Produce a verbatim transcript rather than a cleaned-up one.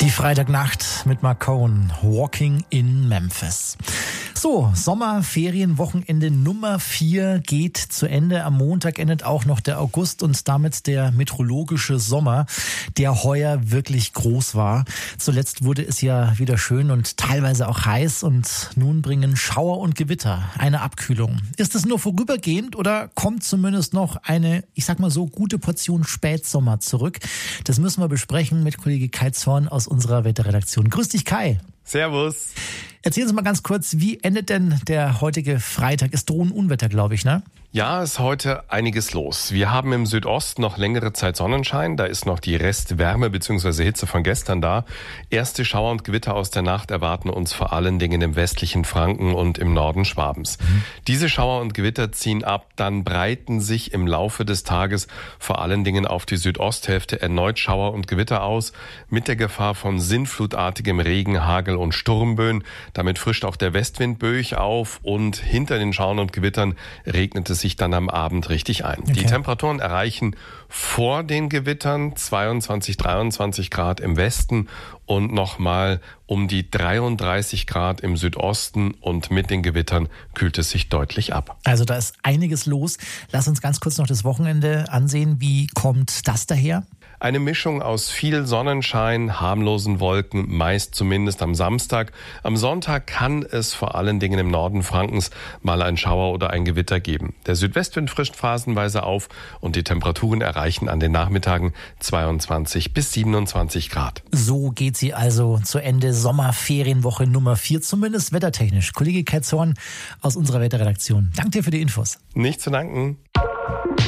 Die Freitagnacht mit Mark Cohen, Walking in Memphis. So, Sommerferienwochenende Nummer vier geht zu Ende. Am Montag endet auch noch der August und damit der meteorologische Sommer, der heuer wirklich groß war. Zuletzt wurde es ja wieder schön und teilweise auch heiß und nun bringen Schauer und Gewitter eine Abkühlung. Ist es nur vorübergehend oder kommt zumindest noch eine, ich sag mal so, gute Portion Spätsommer zurück? Das müssen wir besprechen mit Kollege Kai Zorn aus unserer Wetterredaktion. Grüß dich, Kai. Servus. Erzählen Sie mal ganz kurz, wie endet denn der heutige Freitag? Es drohen Unwetter, glaube ich, ne? Ja, ist heute einiges los. Wir haben im Südosten noch längere Zeit Sonnenschein. Da ist noch die Restwärme bzw. Hitze von gestern da. Erste Schauer und Gewitter aus der Nacht erwarten uns vor allen Dingen im westlichen Franken und im Norden Schwabens. Mhm. Diese Schauer und Gewitter ziehen ab, dann breiten sich im Laufe des Tages vor allen Dingen auf die Südosthälfte erneut Schauer und Gewitter aus, mit der Gefahr von sinnflutartigem Regen, Hagel und Sturmböen. Damit frischt auch der Westwind böig auf und hinter den Schauern und Gewittern regnet es sich dann am Abend richtig ein. Okay. Die Temperaturen erreichen vor den Gewittern zweiundzwanzig, dreiundzwanzig Grad im Westen und nochmal um die dreiunddreißig Grad im Südosten und mit den Gewittern kühlt es sich deutlich ab. Also da ist einiges los. Lass uns ganz kurz noch das Wochenende ansehen. Wie kommt das daher? Eine Mischung aus viel Sonnenschein, harmlosen Wolken, meist zumindest am Samstag. Am Sonntag kann es vor allen Dingen im Norden Frankens mal ein Schauer oder ein Gewitter geben. Der Südwestwind frischt phasenweise auf und die Temperaturen erreichen an den Nachmittagen zweiundzwanzig bis siebenundzwanzig Grad. So geht sie also zu Ende Sommerferienwoche Nummer vier, zumindest wettertechnisch. Kollege Kai Zorn aus unserer Wetterredaktion. Danke dir für die Infos. Nicht zu danken.